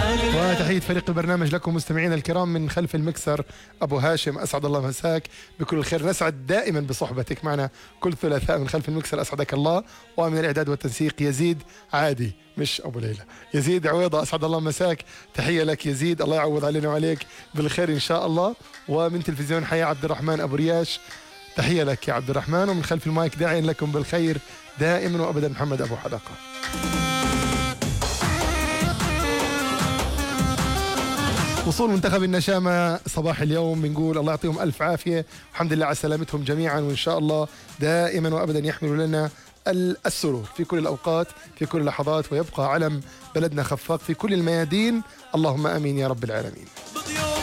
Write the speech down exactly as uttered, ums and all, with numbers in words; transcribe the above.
وتحية فريق البرنامج لكم مستمعينا الكرام من خلف المكسر. أبو هاشم أسعد الله مساك بكل الخير، نسعد دائما بصحبتك معنا كل ثلاثاء من خلف المكسر، أسعدك الله. ومن الإعداد والتنسيق يزيد عادي مش أبو ليلى، يزيد عويضة أسعد الله مساك، تحية لك يزيد، الله يعوض علينا وعليك بالخير إن شاء الله. ومن تلفزيون حياة عبد الرحمن أبو رياش، تحية لك يا عبد الرحمن. ومن خلف المايك داعي لكم بالخير دائما وأبدا محمد أبو حدقة. وصول منتخب النشامة صباح اليوم بنقول الله يعطيهم ألف عافية، الحمد لله على سلامتهم جميعا، وإن شاء الله دائما وأبدا يحملوا لنا السرور في كل الأوقات في كل اللحظات، ويبقى علم بلدنا خفاق في كل الميادين، اللهم آمين يا رب العالمين.